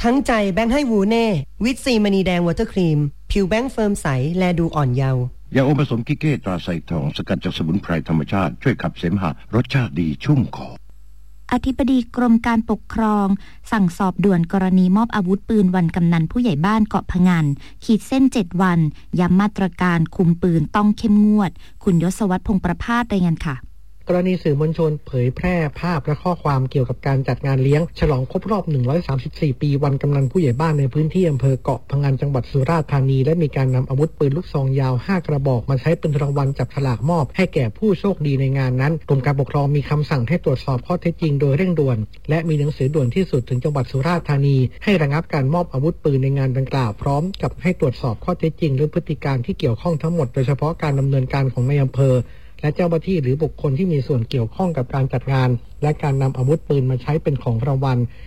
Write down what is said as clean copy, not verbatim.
ทั้งใจแบงค์ให้วูเน่วิตซีมณีแดงวอเตอร์ครีมผิวแบงค์เฟิร์มใสแลดูอ่อนเยาว์ยาอมผสมกิเก้ตราไซทองสกัดจากสมุนไพรธรรมชาติช่วยขับเสมหะรสชาติดีชุ่มคออธิบดีกรมการปกครองสั่งสอบด่วนกรณีมอบอาวุธปืนวันกำนันผู้ใหญ่บ้านเกาะพะงันขีดเส้น7วันย้ำมาตรการคุมปืนต้องเข้มงวดคุณยศวัฒน์พงษ์ประภาสรายงานค่ะกรณีสื่อมวลชนเผยแพร่ภาพและข้อความเกี่ยวกับการจัดงานเลี้ยงฉลองครบรอบ134ปีวันกำนันผู้ใหญ่บ้านในพื้นที่อำเภอเกาะพะงันจังหวัดสุราษฎร์ธานีและมีการนำอาวุธปืนลูกซองยาว5กระบอกมาใช้เป็นรางวัลจับฉลากมอบให้แก่ผู้โชคดีในงานนั้นกรมการปกครองมีคำสั่งให้ตรวจสอบข้อเท็จจริงโดยเร่งด่วนและมีหนังสือด่วนที่สุดถึงจังหวัดสุราษฎร์ธานีให้ระงับการมอบอาวุธปืนในงานดังกล่าวพร้อมกับให้ตรวจสอบข้อเท็จจริงและพฤติการที่เกี่ยวข้องทั้งหมดโดยเฉพาะการดำเนินการของนายอำเภอและเจ้าหน้าที่หรือบุคคลที่มีส่วนเกี่ยวข้องกับการจัดงานและการนำอาวุธปืนมาใช้เป็นของรางวัล